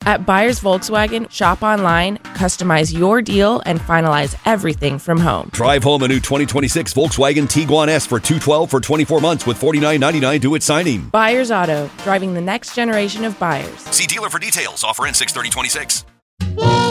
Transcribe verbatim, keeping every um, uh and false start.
At Buyers Volkswagen, shop online, customize your deal, and finalize everything from home. Drive home a new twenty twenty-six Volkswagen Tiguan S for two hundred twelve dollars for twenty-four months with forty-nine ninety-nine due at signing. Buyers Auto, driving the next generation of buyers. See dealer for details. Offer in six thirty twenty-six.